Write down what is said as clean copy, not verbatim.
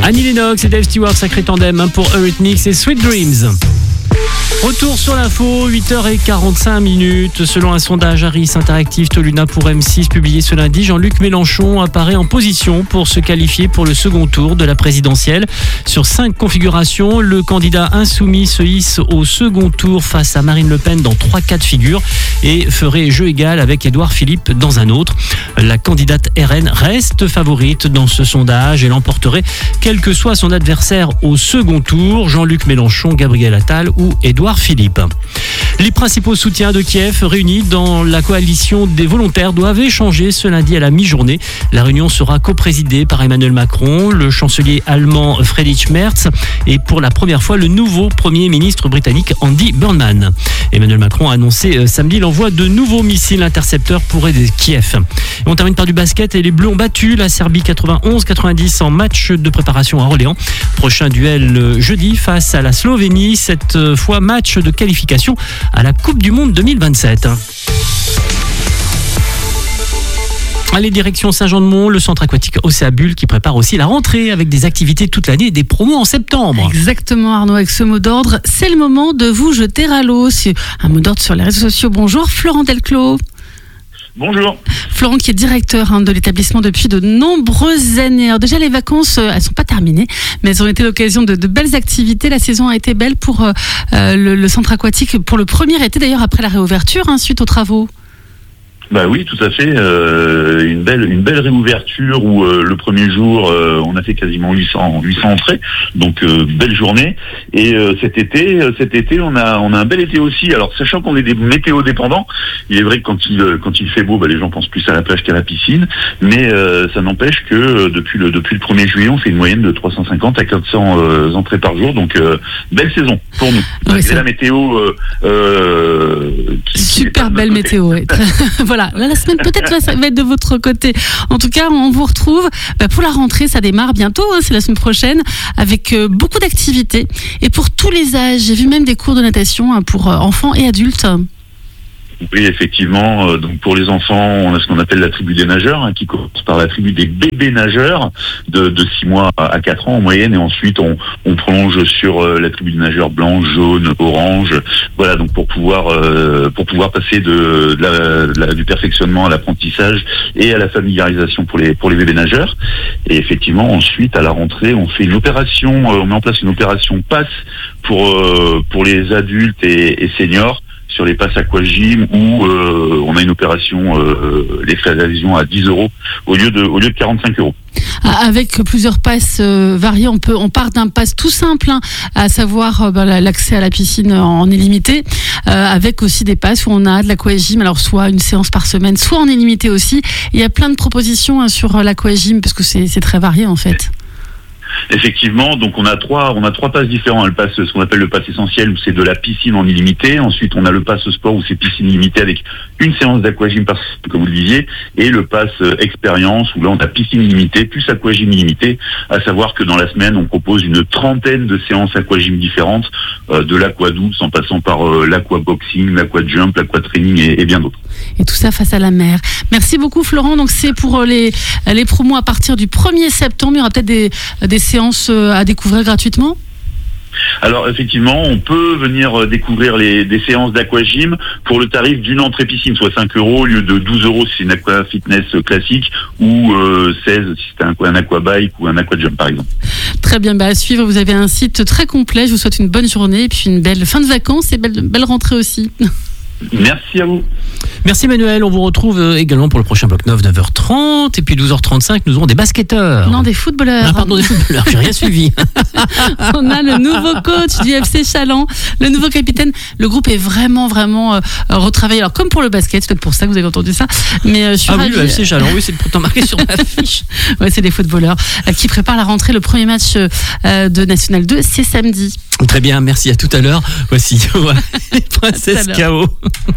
Annie Lennox et Dave Stewart, sacré tandem pour Eurythmics et Sweet Dreams. Retour sur l'info, 8h45. Selon un sondage Harris Interactive Toluna pour M6 publié ce lundi, Jean-Luc Mélenchon apparaît en position pour se qualifier pour le second tour de la présidentielle. Sur 5 configurations, le candidat insoumis se hisse au second tour face à Marine Le Pen dans 3 cas de figure et ferait jeu égal avec Édouard Philippe dans un autre. La candidate RN reste favorite dans ce sondage et l'emporterait quel que soit son adversaire au second tour, Jean-Luc Mélenchon, Gabriel Attal ou Édouard Philippe. Les principaux soutiens de Kiev réunis dans la coalition des volontaires doivent échanger ce lundi à la mi-journée. La réunion sera coprésidée par Emmanuel Macron, le chancelier allemand Friedrich Merz et pour la première fois le nouveau Premier ministre britannique Andy Burnham. Emmanuel Macron a annoncé samedi l'envoi de nouveaux missiles intercepteurs pour aider Kiev. Et on termine par du basket et les Bleus ont battu la Serbie 91-90 en match de préparation à Orléans. Prochain duel jeudi face à la Slovénie, cette fois match de qualification à la Coupe du Monde 2027. Allez, direction Saint-Jean-de-Mont, le centre aquatique Océa Bulle qui prépare aussi la rentrée avec des activités toute l'année et des promos en septembre. Exactement Arnaud, avec ce mot d'ordre, c'est le moment de vous jeter à l'eau. C'est un mot d'ordre sur les réseaux sociaux. Bonjour Florent Delclos. Bonjour. Florent qui est directeur de l'établissement depuis de nombreuses années. Alors déjà les vacances, elles sont pas terminées, mais elles ont été l'occasion de belles activités. La saison a été belle pour le centre aquatique, pour le premier été d'ailleurs après la réouverture, suite aux travaux. Bah oui, tout à fait. Une belle réouverture où le premier jour on a fait quasiment 800 entrées, donc belle journée. Et cet été on a un bel été aussi. Alors sachant qu'on est des météo dépendants, il est vrai que quand il fait beau, les gens pensent plus à la plage qu'à la piscine, mais ça n'empêche que depuis le 1er juillet, on fait une moyenne de 350 à 400 entrées par jour, donc belle saison pour nous. Oui, c'est la météo super belle météo. Ouais. Voilà, la semaine peut-être ça va être de votre côté. En tout cas, on vous retrouve pour la rentrée, ça démarre bientôt, c'est la semaine prochaine, avec beaucoup d'activités. Et pour tous les âges, j'ai vu même des cours de natation pour enfants et adultes. Oui, effectivement. Donc pour les enfants, on a ce qu'on appelle la tribu des nageurs, qui commence par la tribu des bébés nageurs de 6 mois à 4 ans en moyenne, et ensuite on prolonge sur la tribu des nageurs blancs, jaunes, orange. Voilà, donc pour pouvoir passer du perfectionnement à l'apprentissage et à la familiarisation pour les bébés nageurs. Et effectivement, ensuite à la rentrée, on met en place une opération passe pour les adultes et seniors, sur les passes aquagym où on a une opération les frais d'adhésion à 10 € au lieu de 45 €. Avec plusieurs passes variées, on part d'un pass tout simple, à savoir l'accès à la piscine en illimité, avec aussi des passes où on a de l'aquagym, alors soit une séance par semaine, soit en illimité aussi. Il y a plein de propositions sur l'aquagym parce que c'est très varié en fait. Effectivement, donc on a trois passes différents. Le pass, ce qu'on appelle le pass essentiel, où c'est de la piscine en illimité. Ensuite, on a le pass sport, où c'est piscine illimitée avec une séance d'aquagym par semaine, comme vous le disiez, et le pass expérience, où là on a piscine illimitée plus aquagym illimité. À savoir que dans la semaine, on propose une trentaine de séances aquagym différentes, de l'aquadouce en passant par l'aquaboxing, l'aquajump, l'aquatraining et bien d'autres. Et tout ça face à la mer. Merci beaucoup Florent. Donc c'est pour les promos à partir du 1er septembre. Il y aura peut-être des séances à découvrir gratuitement? Alors effectivement, on peut venir découvrir des séances d'aquagym pour le tarif d'une entrée piscine, soit 5 € au lieu de 12 € si c'est une aqua fitness classique, ou 16 si c'est un aquabike ou un aquajump par exemple. Très bien, à suivre, vous avez un site très complet. Je vous souhaite une bonne journée et puis une belle fin de vacances et belle rentrée aussi. Merci à vous. Merci Emmanuel, on vous retrouve également pour le prochain bloc 9, 9h30 et puis 12h35, nous aurons des basketteurs. Non, des footballeurs. Ah pardon, des footballeurs, j'ai rien suivi. On a le nouveau coach du FC Chaland, le nouveau capitaine. Le groupe est vraiment retravaillé. Alors comme pour le basket, c'est peut-être pour ça que vous avez entendu ça. Mais je suis ravie. Oui, le FC Chaland, oui, c'est pourtant marqué sur ma fiche. Ouais, c'est des footballeurs qui préparent la rentrée. Le premier match de National 2, c'est samedi. Très bien, merci, à tout à l'heure. Voici les Princesses KO.